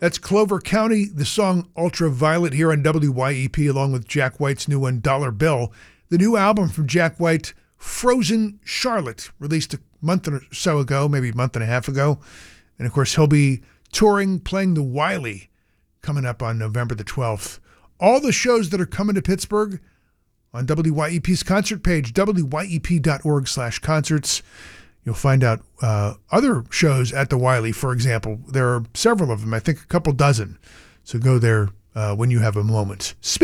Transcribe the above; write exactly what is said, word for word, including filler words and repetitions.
That's Clover County, the song Ultraviolet here on W Y E P, along with Jack White's new one, Dollar Bill. The new album from Jack White, Frozen Charlotte, released a month or so ago, maybe a month and a half ago. And of course, he'll be touring, playing the Wiley coming up on November the twelfth. All the shows that are coming to Pittsburgh on W Y E P's concert page, W Y E P dot org slash concerts. You'll find out uh, other shows at the Wiley, for example. There are several of them, I think a couple dozen. So go there uh, when you have a moment.